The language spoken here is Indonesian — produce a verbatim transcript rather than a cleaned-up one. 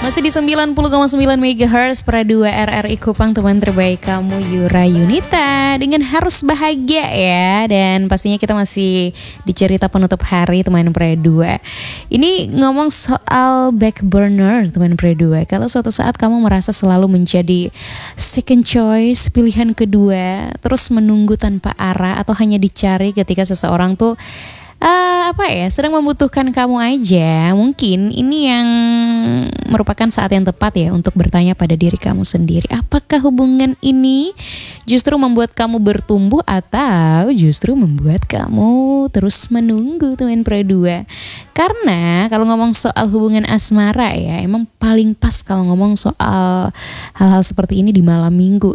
Masih di sembilan puluh koma sembilan megahertz Pra dua R R I Kupang, teman terbaik kamu Yura Yunita dengan harus bahagia ya. Dan pastinya kita masih di cerita penutup hari teman Pra dua. Ini ngomong soal back burner teman Pra dua. Kalau suatu saat kamu merasa selalu menjadi second choice, pilihan kedua, terus menunggu tanpa arah atau hanya dicari ketika seseorang tuh Uh, apa ya sedang membutuhkan kamu aja, mungkin ini yang merupakan saat yang tepat ya untuk bertanya pada diri kamu sendiri, apakah hubungan ini justru membuat kamu bertumbuh atau justru membuat kamu terus menunggu teman Pra dua. Karena kalau ngomong soal hubungan asmara ya, emang paling pas kalau ngomong soal hal-hal seperti ini di malam minggu